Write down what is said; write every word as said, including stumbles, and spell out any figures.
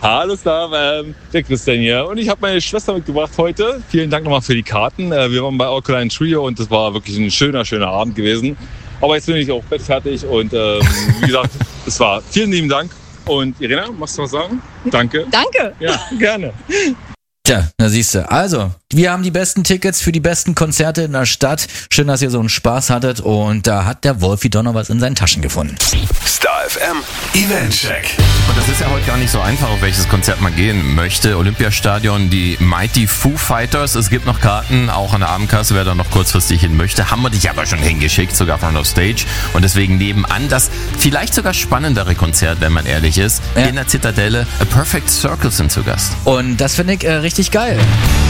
Hallo Star, ähm, der Christian hier. Und ich habe meine Schwester mitgebracht heute. Vielen Dank nochmal für die Karten. Äh, wir waren bei Alkaline Trio und das war wirklich ein schöner, schöner Abend gewesen. Aber jetzt bin ich auch bettfertig und ähm, wie gesagt, es war vielen lieben Dank. Und Irena, machst du was sagen? Danke. Danke. Ja, gerne. Tja, da siehst du. Also, wir haben die besten Tickets für die besten Konzerte in der Stadt. Schön, dass ihr so einen Spaß hattet. Und da hat der Wolfi doch noch was in seinen Taschen gefunden. Star F M Eventcheck. Und das ist ja heute gar nicht so einfach, auf welches Konzert man gehen möchte. Olympiastadion, die Mighty Foo Fighters. Es gibt noch Karten, auch an der Abendkasse, wer da noch kurzfristig hin möchte. Haben wir dich aber schon hingeschickt, sogar Front of Stage. Und deswegen nebenan das vielleicht sogar spannendere Konzert, wenn man ehrlich ist. Ja. In der Zitadelle A Perfect Circle sind zu Gast. Und das finde ich äh, richtig geil.